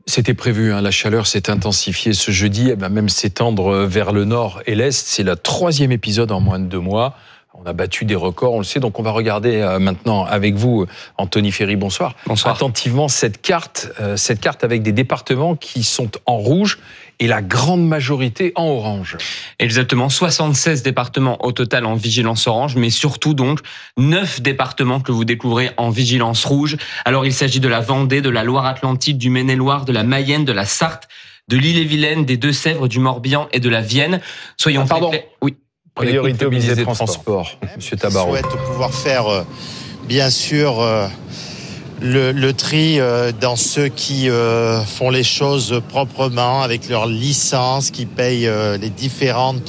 C'était prévu, la chaleur s'est intensifiée ce jeudi, elle va même s'étendre vers le nord et l'est. C'est le 3e épisode en moins de 2 mois. On a battu des records, on le sait, donc on va regarder maintenant avec vous, Anthony Ferry, bonsoir. Bonsoir. Attentivement cette carte avec des départements qui sont en rouge et la grande majorité en orange. Exactement, 76 départements au total en vigilance orange, mais surtout donc 9 départements que vous découvrez en vigilance rouge. Alors il s'agit de la Vendée, de la Loire-Atlantique, du Maine-et-Loire, de la Mayenne, de la Sarthe, de l'Ille-et-Vilaine, des Deux-Sèvres, du Morbihan et de la Vienne. Soyons pardon. très clairs. Oui. Priorité au ministère des Transports, Monsieur Tabarot. Je souhaite pouvoir faire, bien sûr, le tri dans ceux qui font les choses proprement, avec leur licence, qui payent les différentes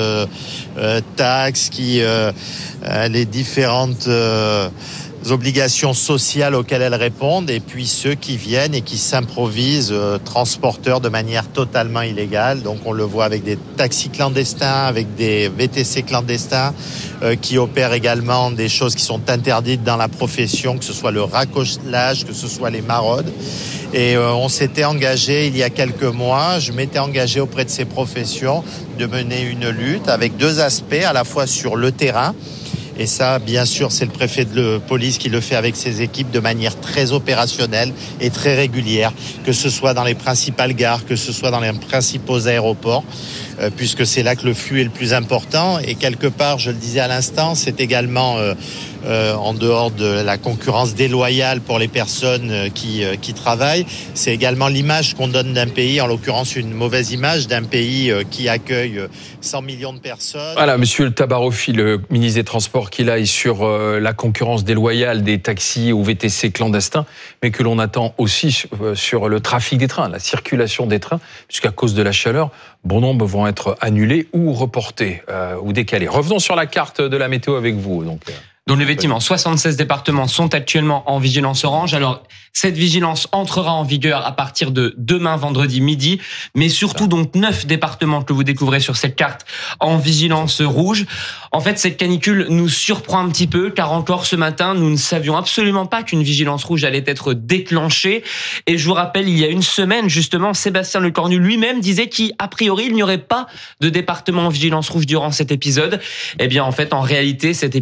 taxes, les différentes obligations sociales auxquelles elles répondent, et puis ceux qui viennent et qui s'improvisent transporteurs de manière totalement illégale. Donc on le voit avec des taxis clandestins, avec des VTC clandestins qui opèrent également des choses qui sont interdites dans la profession, que ce soit le racolage, que ce soit les maraudes. Et on s'était engagé il y a quelques mois, je m'étais engagé auprès de ces professions de mener une lutte avec 2 aspects, à la fois sur le terrain. Et ça, bien sûr, c'est le préfet de police qui le fait avec ses équipes de manière très opérationnelle et très régulière, que ce soit dans les principales gares, que ce soit dans les principaux aéroports, puisque c'est là que le flux est le plus important. Et quelque part, je le disais à l'instant, c'est également en dehors de la concurrence déloyale pour les personnes qui travaillent, c'est également l'image qu'on donne d'un pays, en l'occurrence une mauvaise image d'un pays qui accueille 100 millions de personnes. Voilà, Monsieur Tabarot, le ministre des Transports, qui là est sur la concurrence déloyale des taxis ou VTC clandestins, mais que l'on attend aussi sur le trafic des trains, la circulation des trains, puisqu'à cause de la chaleur, bon nombre vont être annulés ou reportés ou décalés. Revenons sur la carte de la météo avec vous. Donc effectivement, 76 départements sont actuellement en vigilance orange. Alors, cette vigilance entrera en vigueur à partir de demain, vendredi midi, mais surtout donc 9 départements que vous découvrez sur cette carte en vigilance rouge. En fait, cette canicule nous surprend un petit peu, car encore ce matin, nous ne savions absolument pas qu'une vigilance rouge allait être déclenchée. Et je vous rappelle, il y a une semaine, justement, Sébastien Lecornu lui-même disait qu'a priori, il n'y aurait pas de département en vigilance rouge durant cet épisode. Eh bien, en fait, en réalité, cet épisode